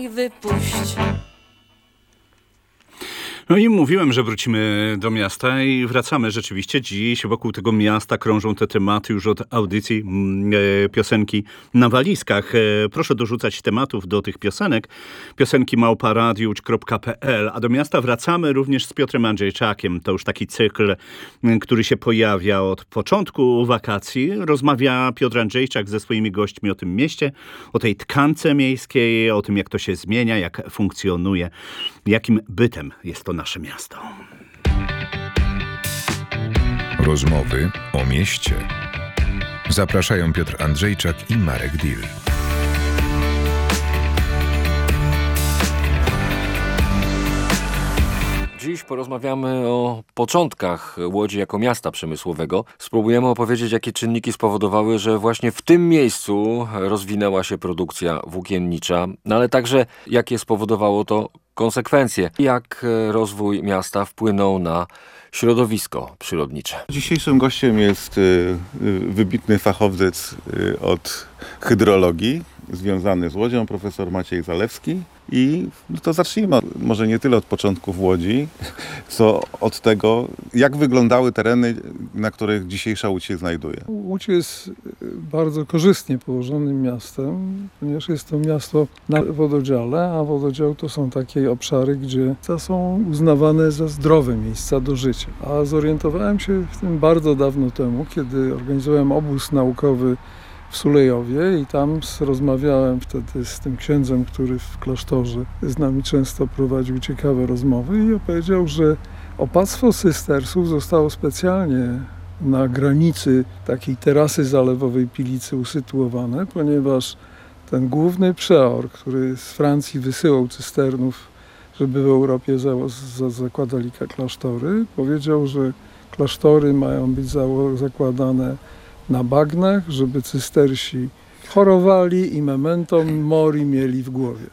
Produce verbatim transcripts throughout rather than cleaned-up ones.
Wypuść. No i mówiłem, że wrócimy do miasta i wracamy rzeczywiście. Dziś wokół tego miasta krążą te tematy już od audycji e, piosenki na walizkach. E, proszę dorzucać tematów do tych piosenek. Piosenki małpa radiuć kropka pe el. A do miasta wracamy również z Piotrem Andrzejczakiem. To już taki cykl, który się pojawia od początku wakacji. Rozmawia Piotr Andrzejczak ze swoimi gośćmi o tym mieście, o tej tkance miejskiej, o tym, jak to się zmienia, jak funkcjonuje, jakim bytem jest to nasze miasto. Rozmowy o mieście. Zapraszają Piotr Andrzejczak i Marek Dil. Dziś porozmawiamy o początkach Łodzi jako miasta przemysłowego. Spróbujemy opowiedzieć, jakie czynniki spowodowały, że właśnie w tym miejscu rozwinęła się produkcja włókiennicza, no ale także jakie spowodowało to konsekwencje. Jak rozwój miasta wpłynął na środowisko przyrodnicze. Dzisiejszym gościem jest y, y, wybitny fachowiec y, od hydrologii, związany z Łodzią, profesor Maciej Zalewski. I no to zacznijmy może nie tyle od początków Łodzi, co od tego, jak wyglądały tereny, na których dzisiejsza Łódź się znajduje. Łódź jest bardzo korzystnie położonym miastem, ponieważ jest to miasto na wododziale, a wododział to są takie obszary, gdzie są uznawane za zdrowe miejsca do życia. A zorientowałem się w tym bardzo dawno temu, kiedy organizowałem obóz naukowy w Sulejowie i tam rozmawiałem wtedy z tym księdzem, który w klasztorze z nami często prowadził ciekawe rozmowy i opowiedział, że opactwo Cystersów zostało specjalnie na granicy takiej terasy zalewowej Pilicy usytuowane, ponieważ ten główny przeor, który z Francji wysyłał cysternów, żeby w Europie za, za, zakładali klasztory, powiedział, że klasztory mają być za, zakładane na bagnach, żeby cystersi chorowali i memento mori mieli w głowie.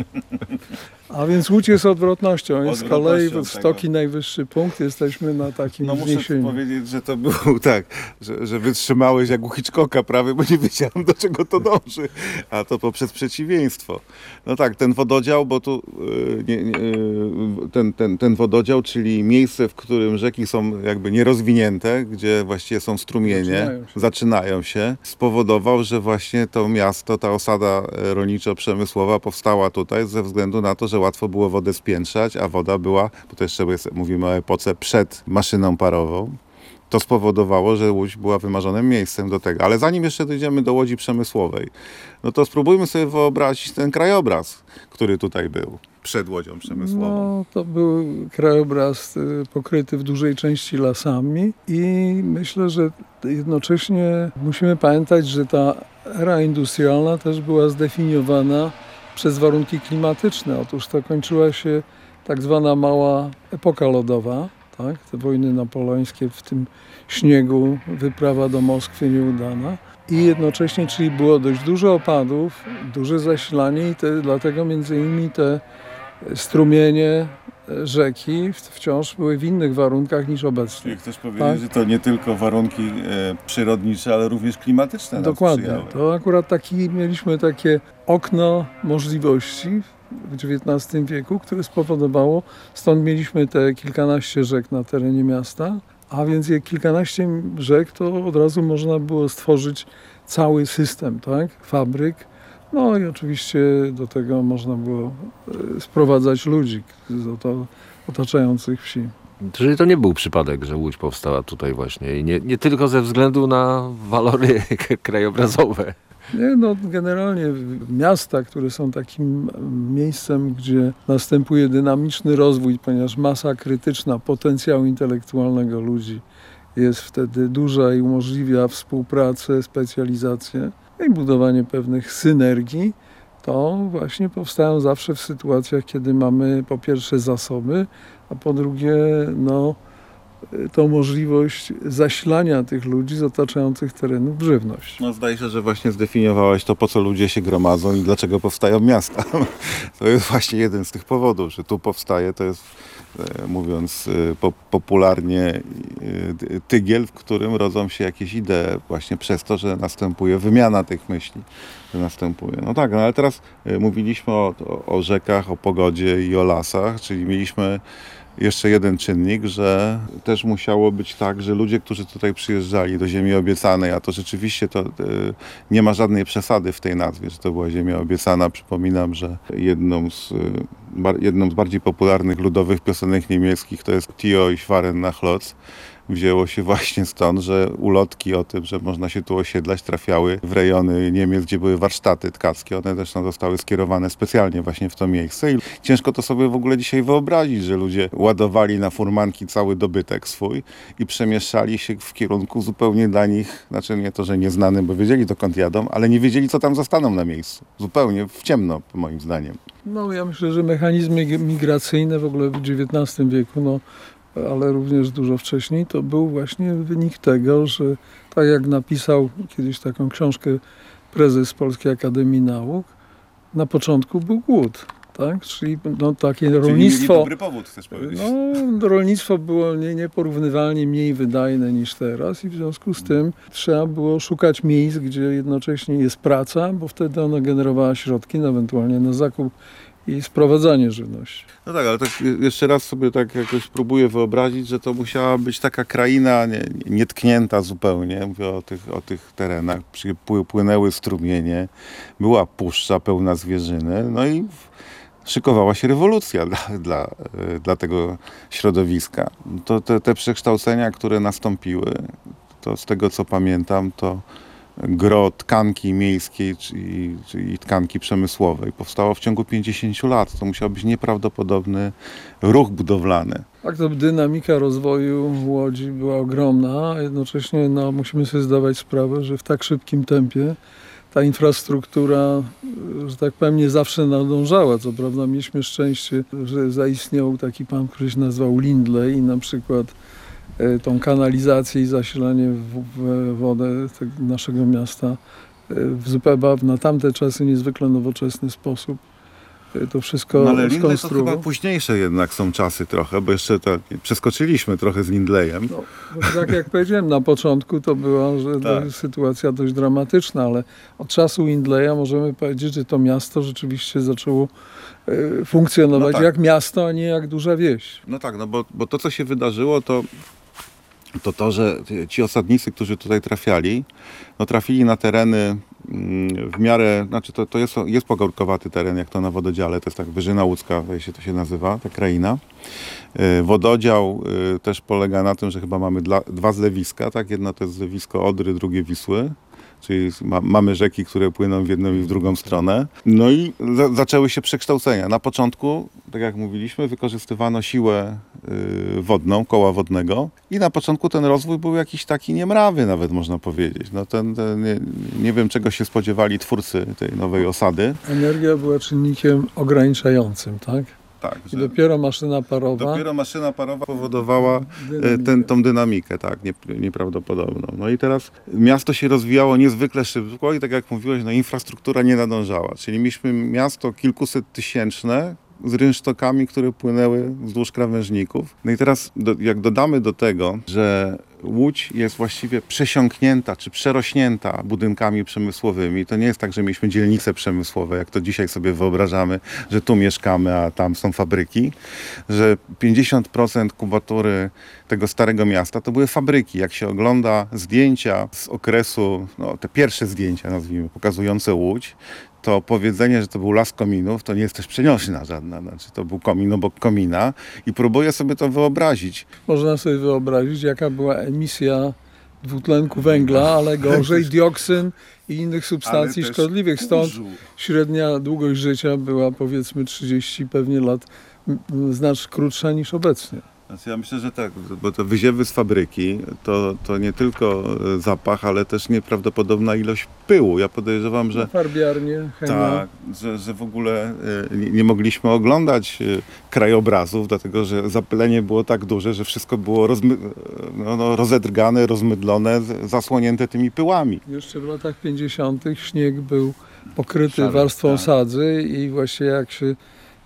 A więc Łódź jest odwrotnością. Jest z kolei w Stoki najwyższy punkt. Jesteśmy na takim no wzniesieniu. Muszę powiedzieć, że to było tak, że, że wytrzymałeś jak u Hitchcocka prawie, bo nie wiedziałem, do czego to dąży. A to poprzez przeciwieństwo. No tak, ten wododział, bo tu yy, nie, nie, yy, ten, ten, ten wododział, czyli miejsce, w którym rzeki są jakby nierozwinięte, gdzie właściwie są strumienie, zaczynają się, zaczynają się spowodował, że właśnie to miasto, ta osada rolniczo-przemysłowa powstała tutaj ze względu na to, że łatwo było wodę spiętrzać, a woda była, bo to jeszcze mówimy o epoce przed maszyną parową. To spowodowało, że Łódź była wymarzonym miejscem do tego. Ale zanim jeszcze dojdziemy do Łodzi przemysłowej, no to spróbujmy sobie wyobrazić ten krajobraz, który tutaj był przed Łodzią przemysłową. No, to był krajobraz pokryty w dużej części lasami i myślę, że jednocześnie musimy pamiętać, że ta era industrialna też była zdefiniowana przez warunki klimatyczne. Otóż to kończyła się tak zwana mała epoka lodowa, tak? Te wojny napoleońskie w tym śniegu, wyprawa do Moskwy nieudana. I jednocześnie, czyli było dość dużo opadów, duże zasilanie i te, dlatego między innymi te strumienie rzeki wciąż były w innych warunkach niż obecnie. Czyli chcesz powiedzieć, tak? że to nie tylko warunki e, przyrodnicze, ale również klimatyczne. Dokładnie. To akurat taki, mieliśmy takie okno możliwości w dziewiętnastym wieku, które spowodowało, stąd mieliśmy te kilkanaście rzek na terenie miasta, a więc je kilkanaście rzek, to od razu można było stworzyć cały system, tak? Fabryk. No i oczywiście do tego można było sprowadzać ludzi z otaczających wsi. Czyli to nie był przypadek, że Łódź powstała tutaj właśnie i nie, nie tylko ze względu na walory krajobrazowe. Nie, no generalnie miasta, które są takim miejscem, gdzie następuje dynamiczny rozwój, ponieważ masa krytyczna potencjału intelektualnego ludzi jest wtedy duża i umożliwia współpracę, specjalizację i budowanie pewnych synergii, to właśnie powstają zawsze w sytuacjach, kiedy mamy po pierwsze zasoby, a po drugie no, tą możliwość zasilania tych ludzi z otaczających terenów w żywność. No zdaje się, że właśnie zdefiniowałeś to, po co ludzie się gromadzą i dlaczego powstają miasta. To jest właśnie jeden z tych powodów, że tu powstaje, to jest e, mówiąc e, po, popularnie, e, tygiel, w którym rodzą się jakieś idee właśnie przez to, że następuje wymiana tych myśli, że następuje. No tak, no ale teraz e, mówiliśmy o, o, o rzekach, o pogodzie i o lasach, czyli mieliśmy jeszcze jeden czynnik, że też musiało być tak, że ludzie, którzy tutaj przyjeżdżali do Ziemi Obiecanej, a to rzeczywiście to e, nie ma żadnej przesady w tej nazwie, że to była Ziemia Obiecana. Przypominam, że jedną z, e, bar, jedną z bardziej popularnych ludowych piosenek niemieckich to jest Tio ich waren nach Lodz. Wzięło się właśnie stąd, że ulotki o tym, że można się tu osiedlać, trafiały w rejony Niemiec, gdzie były warsztaty tkackie. One zresztą zostały skierowane specjalnie właśnie w to miejsce. I ciężko to sobie w ogóle dzisiaj wyobrazić, że ludzie ładowali na furmanki cały dobytek swój i przemieszczali się w kierunku zupełnie dla nich, znaczy nie to, że nieznanym, bo wiedzieli dokąd jadą, ale nie wiedzieli, co tam zostaną na miejscu. Zupełnie w ciemno, moim zdaniem. No ja myślę, że mechanizmy migracyjne w ogóle w dziewiętnastym wieku, no ale również dużo wcześniej, to był właśnie wynik tego, że tak jak napisał kiedyś taką książkę prezes Polskiej Akademii Nauk, na początku był głód, tak? Czyli no, takie rolnictwo... Czyli dobry powód, chcesz powiedzieć. No, rolnictwo było nie, nieporównywalnie mniej wydajne niż teraz i w związku z tym trzeba było szukać miejsc, gdzie jednocześnie jest praca, bo wtedy ona generowała środki, no, ewentualnie na zakup i sprowadzanie żywności. No tak, ale tak jeszcze raz sobie tak jakoś próbuję wyobrazić, że to musiała być taka kraina nie, nietknięta zupełnie, mówię o tych, o tych terenach, płynęły strumienie, była puszcza pełna zwierzyny, no i szykowała się rewolucja dla, dla, dla tego środowiska. To te, te przekształcenia, które nastąpiły, to z tego co pamiętam, to gro tkanki miejskiej, czyli, czyli tkanki przemysłowej powstało w ciągu pięćdziesięciu lat. To musiał być nieprawdopodobny ruch budowlany. Tak, to dynamika rozwoju Łodzi była ogromna, a jednocześnie no, musimy sobie zdawać sprawę, że w tak szybkim tempie ta infrastruktura, że tak powiem, nie zawsze nadążała. Co prawda mieliśmy szczęście, że zaistniał taki pan, który się nazywał Lindley i na przykład tą kanalizację i zasilanie w, w wodę naszego miasta w zupełnie na tamte czasy niezwykle nowoczesny sposób. To wszystko no, ale Lindley to skonstruował. chyba późniejsze jednak są czasy trochę, bo jeszcze to, przeskoczyliśmy trochę z Lindleyem. No, tak jak powiedziałem, na początku to była że tak. sytuacja dość dramatyczna, ale od czasu Lindleya możemy powiedzieć, że to miasto rzeczywiście zaczęło e, funkcjonować no tak. jak miasto, a nie jak duża wieś. No tak, no bo, bo to co się wydarzyło to to to, że ci osadnicy, którzy tutaj trafiali, no trafili na tereny w miarę, znaczy to, to jest, jest pogórkowaty teren, jak to na Wododziale, to jest tak Wyżyna Łódzka, się to się nazywa, ta kraina. Wododział też polega na tym, że chyba mamy dla, dwa zlewiska, tak? Jedno to jest zlewisko Odry, drugie Wisły. Czyli ma, mamy rzeki, które płyną w jedną i w drugą stronę. No i za, zaczęły się przekształcenia. Na początku, tak jak mówiliśmy, wykorzystywano siłę y, wodną, koła wodnego i na początku ten rozwój był jakiś taki niemrawy nawet, można powiedzieć. No ten, ten, nie, nie wiem, czego się spodziewali twórcy tej nowej osady. Energia była czynnikiem ograniczającym, tak? Tak, I dopiero maszyna parowa. Dopiero maszyna parowa powodowała ten, tą dynamikę, tak, nie, nieprawdopodobną. No i teraz miasto się rozwijało niezwykle szybko i tak jak mówiłeś, no infrastruktura nie nadążała. Czyli mieliśmy miasto kilkuset tysięczne z rynsztokami, które płynęły wzdłuż krawężników. No i teraz do, jak dodamy do tego, że Łódź jest właściwie przesiąknięta czy przerośnięta budynkami przemysłowymi. To nie jest tak, że mieliśmy dzielnice przemysłowe, jak to dzisiaj sobie wyobrażamy, że tu mieszkamy, a tam są fabryki. Że pięćdziesiąt procent kubatury tego starego miasta to były fabryki. Jak się ogląda zdjęcia z okresu, no, te pierwsze zdjęcia nazwijmy, pokazujące Łódź, to powiedzenie, że to był las kominów, to nie jest też przenośna żadna. Znaczy, to był komin obok komina i próbuję sobie to wyobrazić. Można sobie wyobrazić, jaka była emisja dwutlenku węgla, ale gorzej dioksyn i innych substancji szkodliwych. Stąd średnia długość życia była powiedzmy trzydzieści pewnie lat, znacznie krótsza niż obecnie. Znaczy ja myślę, że tak, bo te wyziewy z fabryki to, to nie tylko zapach, ale też nieprawdopodobna ilość pyłu. Ja podejrzewam, że farbiarnie, chemia. Tak, że, że w ogóle nie, nie mogliśmy oglądać krajobrazów, dlatego że zapylenie było tak duże, że wszystko było rozmy, no, no, rozedrgane, rozmydlone, zasłonięte tymi pyłami. Jeszcze w latach pięćdziesiątych śnieg był pokryty Szary, warstwą tak. sadzy i właśnie jak się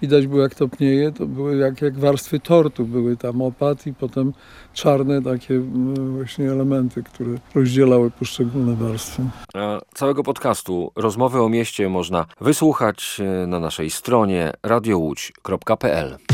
widać było jak topnieje, to były jak, jak warstwy tortu, były tam opad i potem czarne takie mm, właśnie elementy, które rozdzielały poszczególne warstwy. A całego podcastu Rozmowy o mieście można wysłuchać na naszej stronie radio łódź kropka p l.